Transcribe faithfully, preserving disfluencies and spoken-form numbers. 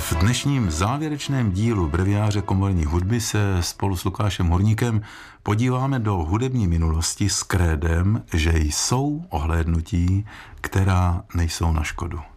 V dnešním závěrečném dílu Breviáře komorní hudby se spolu s Lukášem Horníkem podíváme do hudební minulosti s krédem, že jsou ohlédnutí, která nejsou na škodu.